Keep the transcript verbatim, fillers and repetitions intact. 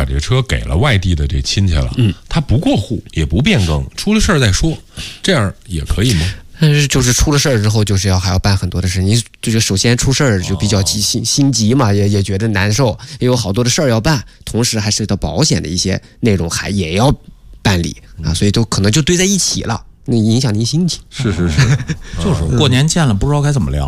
把这车给了外地的这亲戚了，嗯，他不过户也不变更，出了事儿再说，这样也可以吗？ 但是就是出了事儿之后，就是要还要办很多的事。你就是首先出事儿就比较急心、哦、心急嘛，也也觉得难受，也有好多的事儿要办，同时还涉及到保险的一些内容还也要办理啊，所以都可能就堆在一起了，那影响您心情。 是是是， 就是过年见了不知道该怎么聊。